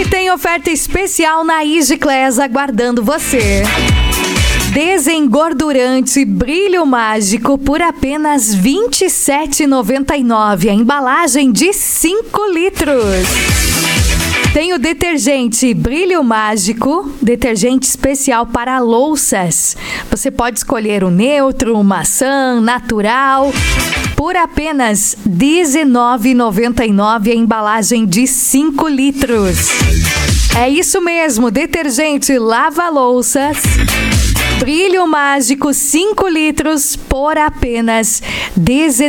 Tem oferta especial na Easy Class aguardando você. Desengordurante Brilho Mágico por apenas R$ 27,99. A embalagem de 5 litros. Tem o detergente Brilho Mágico, detergente especial para louças. Você pode escolher o neutro, o maçã, natural, por apenas R$ 19,99 a embalagem de 5 litros. É isso mesmo, detergente lava-louças Brilho Mágico 5 litros por apenas R$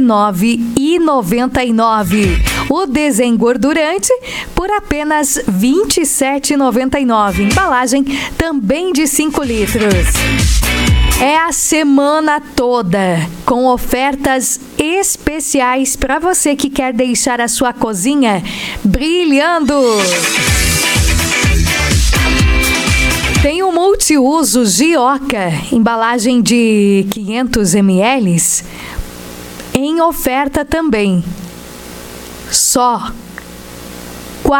19,99. O desengordurante por apenas R$ 27,99. Embalagem também de 5 litros. É a semana toda com ofertas especiais para você que quer deixar a sua cozinha brilhando. Tem o multiuso Gioca, embalagem de 500 ml, em oferta também. Só R$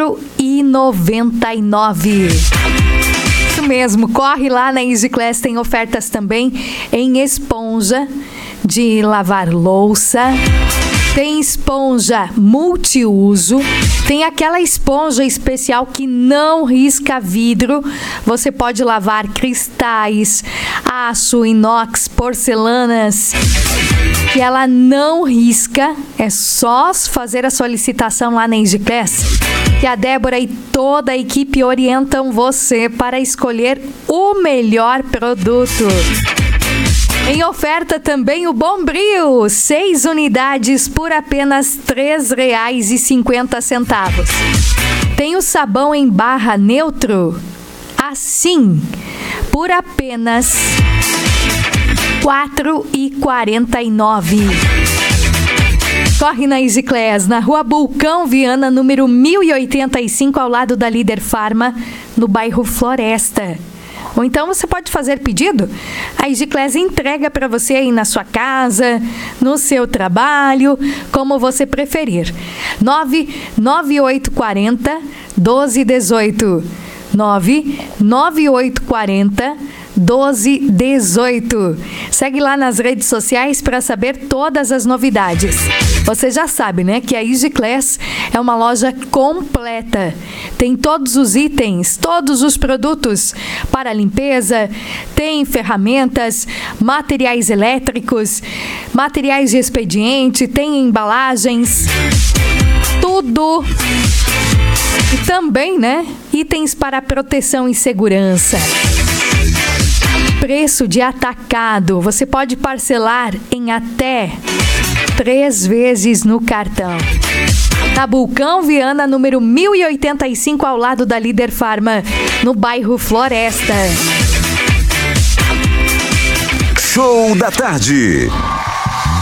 4,99. Isso mesmo, corre lá na Easy Class, tem ofertas também em esponja de lavar louça. Tem esponja multiuso, tem aquela esponja especial que não risca vidro. Você pode lavar cristais, aço, inox, porcelanas, que ela não risca. É só fazer a solicitação lá na Easy Class, que a Débora e toda a equipe orientam você para escolher o melhor produto. Em oferta também o Bombril, 6 unidades por apenas R$ 3,50. Tem o sabão em barra neutro, assim, por apenas R$ 4,49. Corre na Easy Class, na Rua Bulcão Viana, número 1085, ao lado da Líder Farma, no bairro Floresta. Ou então você pode fazer pedido, a Easy Class entrega para você aí na sua casa, no seu trabalho, como você preferir. 99840 1218. 99840 1218. Segue lá nas redes sociais para saber todas as novidades. Você já sabe, né, que a Easy Class é uma loja completa. Tem todos os itens, todos os produtos para limpeza, tem ferramentas, materiais elétricos, materiais de expediente, tem embalagens, tudo. E também, né, itens para proteção e segurança. Preço de atacado. Você pode parcelar em até 3 vezes no cartão. Na Bulcão Viana, número 1085, ao lado da Líder Farma, no bairro Floresta. Show da tarde.